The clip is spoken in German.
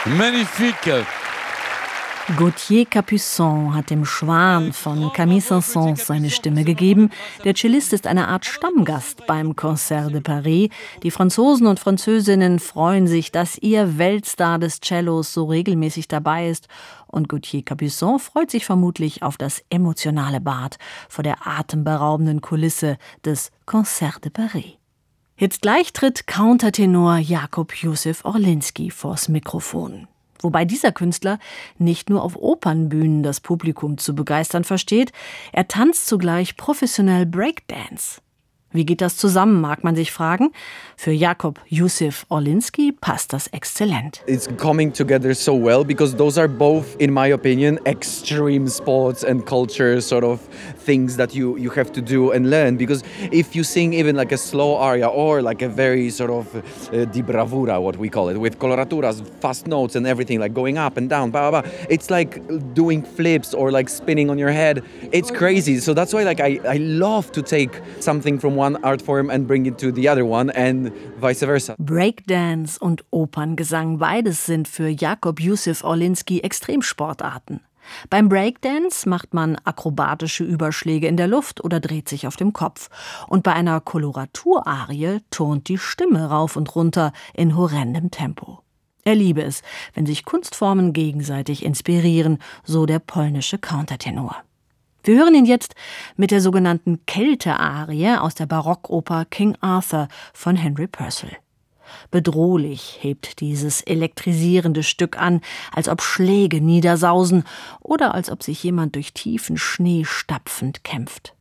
Magnifique! Gauthier Capuçon hat dem Schwan von Camille Saint-Saëns seine Stimme gegeben. Der Cellist ist eine Art Stammgast beim Concert de Paris. Die Franzosen und Französinnen freuen sich, dass ihr Weltstar des Cellos so regelmäßig dabei ist. Und Gauthier Capuçon freut sich vermutlich auf das emotionale Bad vor der atemberaubenden Kulisse des Concert de Paris. Jetzt gleich tritt Countertenor Jakub Józef Orliński vors Mikrofon. Wobei dieser Künstler nicht nur auf Opernbühnen das Publikum zu begeistern versteht, er tanzt zugleich professionell Breakdance. Wie geht das zusammen, mag man sich fragen. Für Jakub Józef Orliński passt das exzellent. It's coming together so well because those are both, in my opinion, extreme sports and culture sort of things that you have to do and learn. Because if you sing even like a slow aria or like a very sort of di bravura, what we call it, with coloraturas, fast notes and everything, like going up and down, blah, blah, blah. It's like doing flips or like spinning on your head. It's crazy. So that's why like I love to take something from one art form and bring it to the other one and vice versa. Breakdance und Operngesang, beides sind für Jakub Józef Orliński Extremsportarten. Beim Breakdance macht man akrobatische Überschläge in der Luft oder dreht sich auf dem Kopf. Und bei einer Koloraturarie turnt die Stimme rauf und runter in horrendem Tempo. Er liebe es, wenn sich Kunstformen gegenseitig inspirieren, so der polnische Countertenor. Wir hören ihn jetzt mit der sogenannten Kälte-Arie aus der Barockoper King Arthur von Henry Purcell. Bedrohlich hebt dieses elektrisierende Stück an, als ob Schläge niedersausen oder als ob sich jemand durch tiefen Schnee stapfend kämpft.